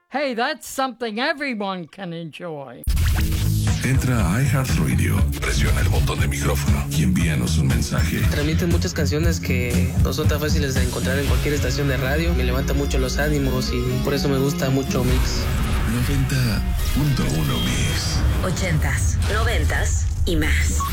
hey, that's something everyone can enjoy. Entra a iHeartRadio, presiona el botón de micrófono y envíanos un mensaje. Transmiten muchas canciones que no son tan fáciles de encontrar en cualquier estación de radio. Me levanta mucho los ánimos y por eso me gusta mucho Mix. 90.1 Mix. 80s, 90s y más.